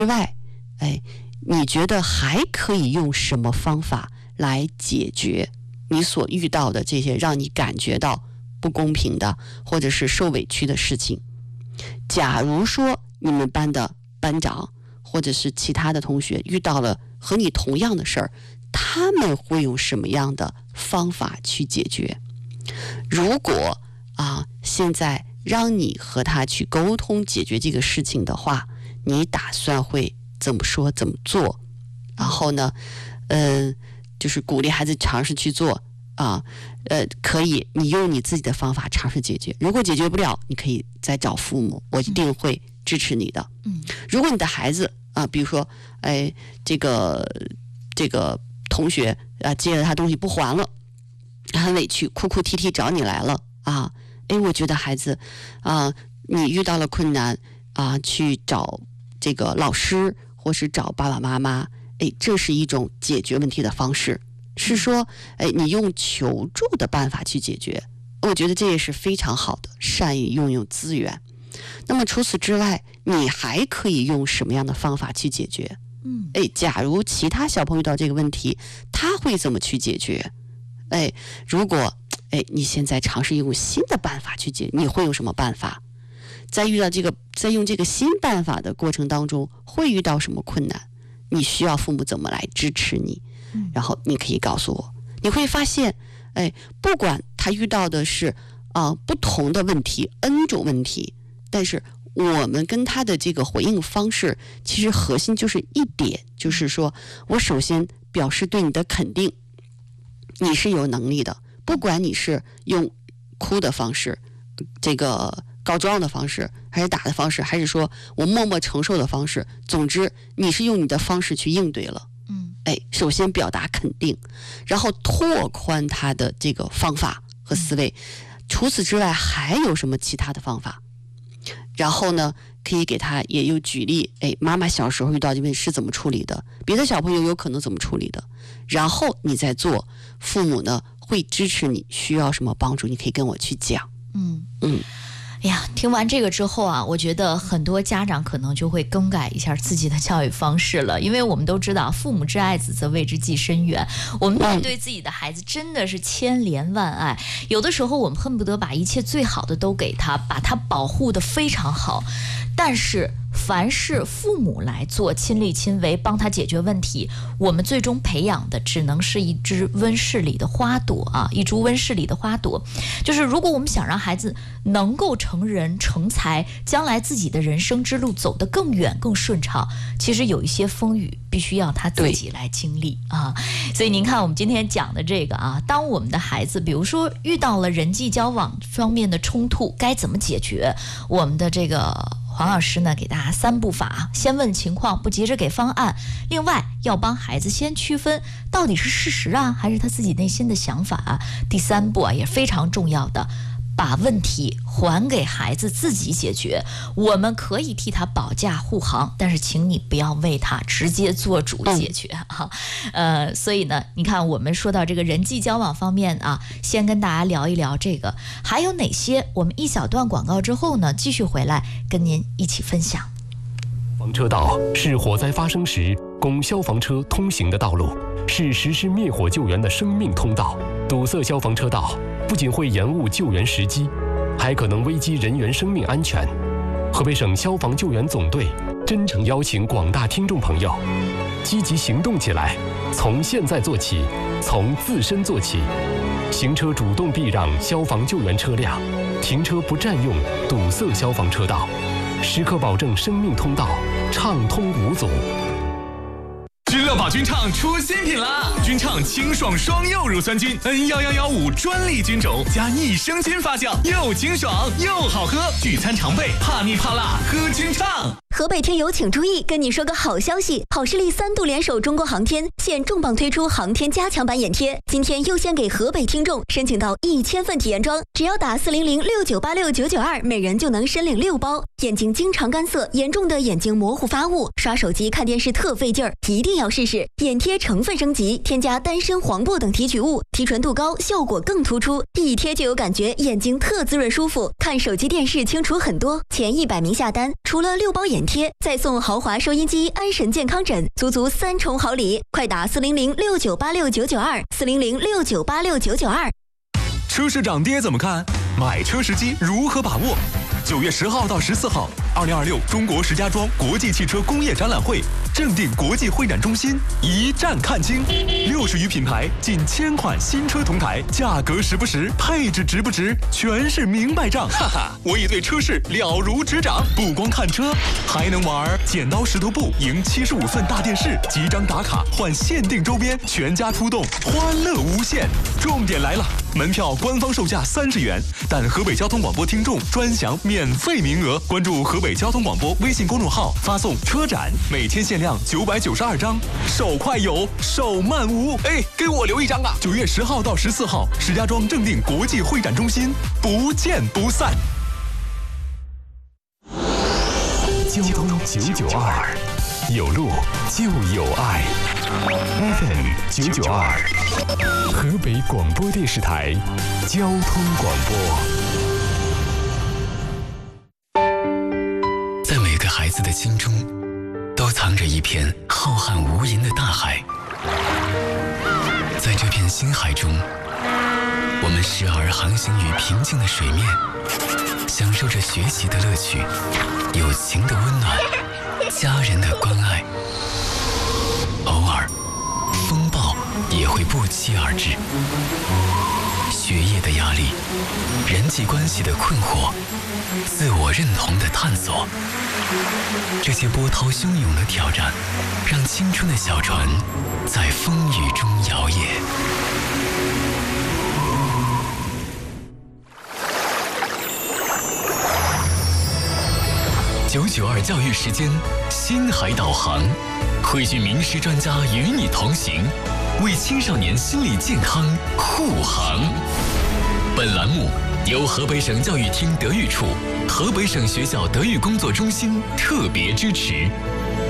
外，你觉得还可以用什么方法来解决你所遇到的这些让你感觉到不公平的或者是受委屈的事情？假如说你们班的班长或者是其他的同学遇到了和你同样的事儿，他们会用什么样的方法去解决？如果现在让你和他去沟通解决这个事情的话，你打算会怎么说怎么做？然后呢就是鼓励孩子尝试去做可以你用你自己的方法尝试解决，如果解决不了，你可以再找父母，我一定会支持你的。如果你的孩子比如说这个同学借了他东西不还了，很委屈，哭哭啼啼找你来了我觉得孩子你遇到了困难去找这个老师或是找爸爸妈妈，这是一种解决问题的方式，是说你用求助的办法去解决，我觉得这也是非常好的，善于运用资源。那么除此之外，你还可以用什么样的方法去解决？假如其他小朋友遇到这个问题，他会怎么去解决？如果你现在尝试用新的办法去解决，你会用什么办法？在用这个新办法的过程当中，会遇到什么困难？你需要父母怎么来支持你？然后你可以告诉我，你会发现，不管他遇到的是不同的问题 N 种问题，但是我们跟他的这个回应方式，其实核心就是一点，就是说我首先表示对你的肯定，你是有能力的，不管你是用哭的方式，这个告状的方式，还是打的方式，还是说我默默承受的方式，总之你是用你的方式去应对了。首先表达肯定，然后拓宽他的这个方法和思维。除此之外还有什么其他的方法？然后呢，可以给他也有举例，妈妈小时候遇到这问题是怎么处理的，别的小朋友有可能怎么处理的，然后你再做，父母呢会支持你，需要什么帮助你可以跟我去讲。 哎呀，听完这个之后我觉得很多家长可能就会更改一下自己的教育方式了，因为我们都知道父母之爱子则为之计深远，我们面对自己的孩子真的是千怜万爱，有的时候我们恨不得把一切最好的都给他，把他保护得非常好，但是凡是父母来做，亲力亲为帮他解决问题，我们最终培养的只能是一只温室里的花朵一株温室里的花朵。就是如果我们想让孩子能够成人成才，将来自己的人生之路走得更远更顺畅，其实有一些风雨必须要他自己来经历所以您看我们今天讲的这个当我们的孩子比如说遇到了人际交往方面的冲突，该怎么解决？我们的这个黄老师呢给大家3步法，先问情况，不急着给方案。另外要帮孩子先区分到底是事实还是他自己内心的想法第3步也非常重要的，把问题还给孩子自己解决。我们可以替他保驾护航，但是请你不要为他直接做主解决所以呢，你看我们说到这个人际交往方面先跟大家聊一聊这个，还有哪些？我们一小段广告之后呢，继续回来跟您一起分享。 消防车道是火灾发生时供消防车通行的道路，是实施灭火救援的生命通道。堵塞消防车道不仅会延误救援时机，还可能危及人员生命安全。河北省消防救援总队真诚邀请广大听众朋友积极行动起来，从现在做起，从自身做起。行车主动避让消防救援车辆，停车不占用堵塞消防车道，时刻保证生命通道畅通无阻。 君乐宝菌畅出新品啦！菌畅清爽双柚乳酸菌 N11115专利菌种加益生菌发酵，又清爽又好喝，聚餐常备，怕腻怕辣喝菌畅。 河北听友请注意，跟你说个好消息，好视力3度联手中国航天，现重磅推出航天加强版眼贴，今天优先给河北听众申请到1000份体验装，只要打40069869992，每人就能申领6包。眼睛经常干涩，严重的眼睛模糊发雾，刷手机看电视特费劲儿，一定要试试。眼贴成分升级，添加丹参、黄柏等提取物，提纯度高，效果更突出，一贴就有感觉，眼睛特滋润舒服，看手机电视清楚很多。前100名下单，除了6包眼免贴，再送豪华收音机、安神健康枕，足3重好礼！快打400698699240069869992。 车市涨跌怎么看？买车时机如何把握？9月10号到14号，2026中国石家庄国际汽车工业展览会正定国际会展中心一站看清，60余品牌，近1000款新车同台，价格实不实，配置值不值，全是明白账。哈哈，我已对车市了如指掌，不光看车，还能玩剪刀石头布，赢75寸大电视，集章打卡换限定周边，全家出动，欢乐无限。重点来了，门票官方售价30元，但河北交通广播听众专享免费名额。关注河北交通广播微信公众号，发送车展，每天限量992张，手快有，手慢无。哎，给我留一张啊！9月10号到14号，石家庄正定国际会展中心，不见不散。 交通992，有路就有爱。FM 992，河北广播电视台交通广播。 在每个孩子的心中，都藏着一片浩瀚无垠的大海。在这片星海中，我们时而航行于平静的水面，享受着学习的乐趣，友情的温暖，家人的关爱。偶尔，风暴也会不期而至。学业的压力，人际关系的困惑，自我认同的探索，这些波涛汹涌的挑战，让青春的小船在风雨中摇曳。992教育时间，星海导航，汇聚名师专家与你同行，为青少年心理健康护航。本栏目由河北省教育厅德育处、河北省学校德育工作中心特别支持。